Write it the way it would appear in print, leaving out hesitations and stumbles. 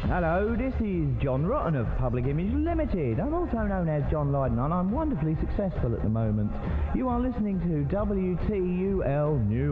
Hello, this is John Rotten of Public Image Limited. I'm also known as John Lydon, and I'm wonderfully successful at the moment. You are listening to WTUL New